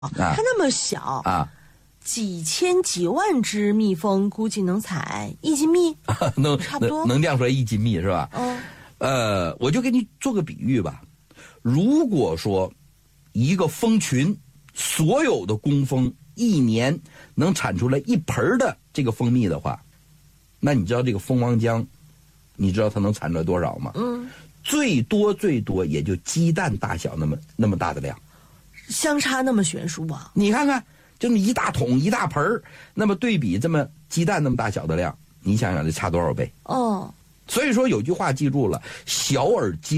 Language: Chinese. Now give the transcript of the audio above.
它那么小啊， 几千几万只蜜蜂估计能采1斤蜜，差不多能酿出来1斤蜜是吧？我就给你做个比喻吧。如果说一个蜂群所有的工蜂一年能产出来1盆的这个蜂蜜的话，那你知道这个蜂王浆，你知道它能产出来多少吗？最多也就鸡蛋大小那么大的量， 相差那么悬殊啊！ 你看看，就那么一大桶一大盆，那么对比这么鸡蛋那么大小的量，你想想这差多少倍？ 哦， 所以说有句话记住了，小而精。